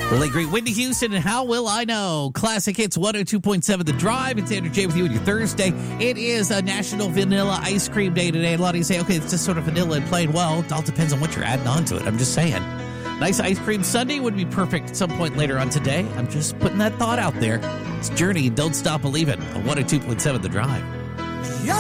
Late great Whitney Houston and How Will I Know? Classic Hits 102.7 The Drive. It's Andrew J with you on your Thursday. It is a National Vanilla Ice Cream Day today. A lot of you say, okay, it's just sort of vanilla and plain. Well, it all depends on what you're adding on to it. I'm just saying. Nice ice cream sundae would be perfect at some point later on today. I'm just putting that thought out there. It's Journey, Don't Stop Believin' on 102.7 The Drive.